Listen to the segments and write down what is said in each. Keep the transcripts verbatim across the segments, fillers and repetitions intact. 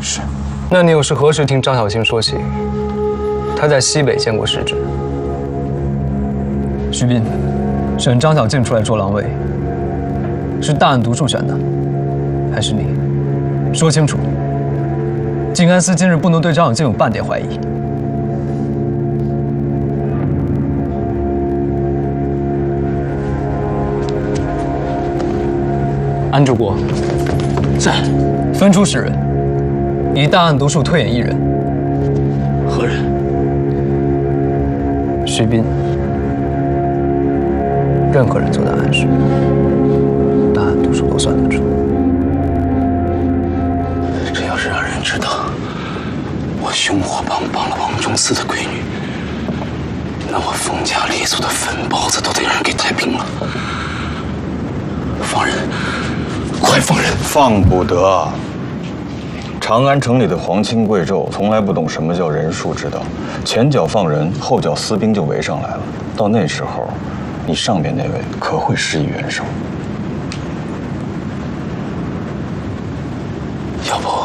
是。 那你又是何时听张小青说起，他在西北见过世侄？徐斌，选张小静出来做狼卫，是大案独处选的，还是你？说清楚。静安司今日不能对张小静有半点怀疑。安柱国， 在。 分出十人，以大案独处推演一人。 何人？ 徐斌。任何人做的暗事，大案独处都算得出。 这要是让人知道我熊火帮帮了王仲嗣的闺女，那我冯家列祖的坟包子都得让人给抬平了。放人！快放人！ 放不得！长安城里的皇亲贵胄从来不懂什么叫人术之道，前脚放人，后脚私兵就围上来了。到那时候，你上边那位可会施以援手。 要不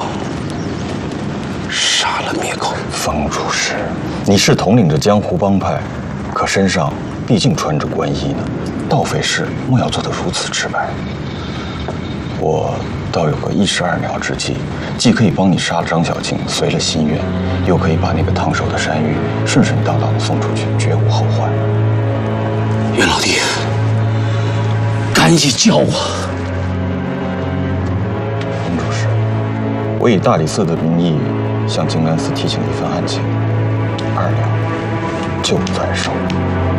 杀了灭口？ 冯主事，你是统领着江湖帮派，可身上毕竟穿着官衣呢，盗匪事莫要做得如此直白。我倒有个一石二鸟之计，既可以帮你杀了张小静，随了心愿，又可以把那个烫手的山芋顺顺当当的送出去，绝无后患。 袁老弟，赶紧教我。 冯主事，我以大理寺的名义向静安寺提请一份案情，二两就在手。